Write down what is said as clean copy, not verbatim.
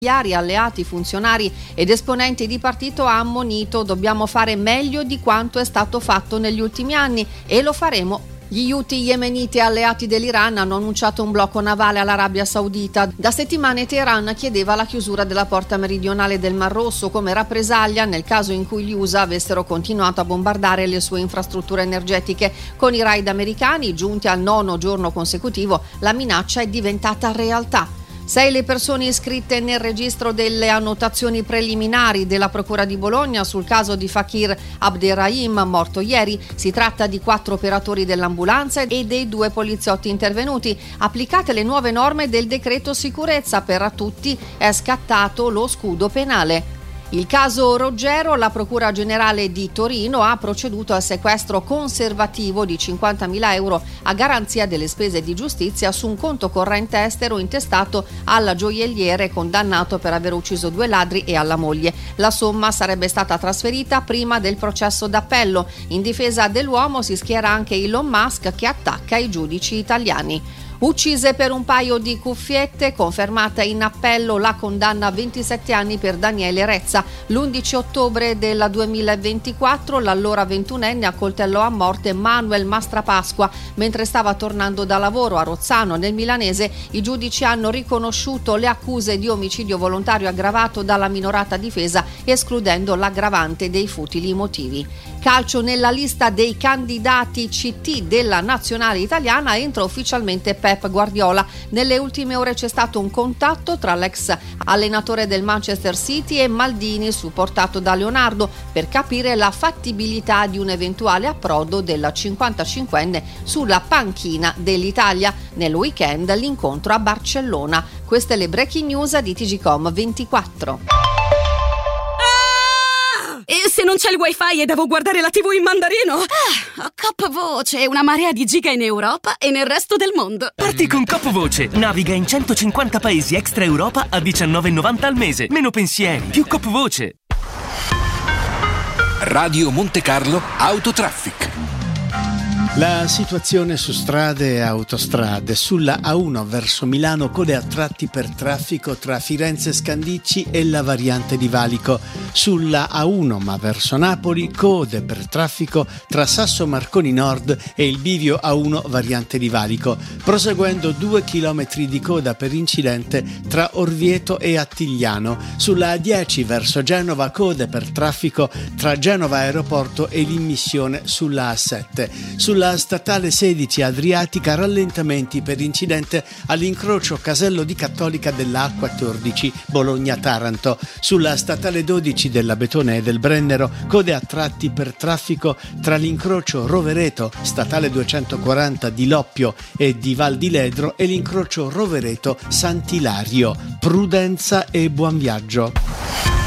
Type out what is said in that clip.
Alleati, funzionari ed esponenti di partito ha ammonito: dobbiamo fare meglio di quanto è stato fatto negli ultimi anni e lo faremo. Gli Houthi yemeniti alleati dell'Iran hanno annunciato un blocco navale all'Arabia Saudita. Da settimane Teheran chiedeva la chiusura della porta meridionale del Mar Rosso come rappresaglia nel caso in cui gli USA avessero continuato a bombardare le sue infrastrutture energetiche. Con i raid americani, giunti al 9° giorno consecutivo, la minaccia è diventata realtà. 6 le persone iscritte nel registro delle annotazioni preliminari della Procura di Bologna sul caso di Fakir Abderrahim, morto ieri. Si tratta di 4 operatori dell'ambulanza e dei 2 poliziotti intervenuti. Applicate le nuove norme del decreto sicurezza, per tutti è scattato lo scudo penale. Il caso Roggero, la Procura Generale di Torino ha proceduto al sequestro conservativo di 50.000 euro a garanzia delle spese di giustizia su un conto corrente estero intestato al gioielliere condannato per aver ucciso 2 ladri e alla moglie. La somma sarebbe stata trasferita prima del processo d'appello. In difesa dell'uomo si schiera anche Elon Musk, che attacca i giudici italiani. Uccise per un paio di cuffiette, confermata in appello la condanna a 27 anni per Daniele Rezza. L'11 ottobre del 2024 l'allora 21enne accoltellò a morte Manuel Mastrapasqua mentre stava tornando da lavoro a Rozzano nel milanese. I giudici hanno riconosciuto le accuse di omicidio volontario aggravato dalla minorata difesa, escludendo l'aggravante dei futili motivi. Calcio: nella lista dei candidati CT della nazionale italiana entra ufficialmente Pep Guardiola. Nelle ultime ore c'è stato un contatto tra l'ex allenatore del Manchester City e Maldini, supportato da Leonardo, per capire la fattibilità di un eventuale approdo del 55enne sulla panchina dell'Italia. Nel weekend l'incontro a Barcellona. Queste le breaking news di TGcom 24. E se non c'è il wifi e devo guardare la TV in mandarino? Cop Voce, una marea di giga in Europa e nel resto del mondo. Parti con Cop Voce, naviga in 150 paesi extra Europa a $19,90 al mese. Meno pensieri, più Cop Voce. Radio Monte Carlo Autotraffic. La situazione su strade e autostrade. Sulla A1 verso Milano code a tratti per traffico tra Firenze Scandicci e la variante di Valico. Sulla A1 ma verso Napoli code per traffico tra Sasso Marconi Nord e il bivio A1 variante di Valico. Proseguendo 2 chilometri di coda per incidente tra Orvieto e Attigliano. Sulla A10 verso Genova code per traffico tra Genova Aeroporto e l'immissione sulla A7. Sulla statale 16 Adriatica rallentamenti per incidente all'incrocio Casello di Cattolica della A14 Bologna-Taranto. Sulla statale 12 della Betone e del Brennero code a tratti per traffico tra l'incrocio Rovereto statale 240 di Loppio e di Val di Ledro e l'incrocio Rovereto Sant'Ilario. Prudenza e buon viaggio.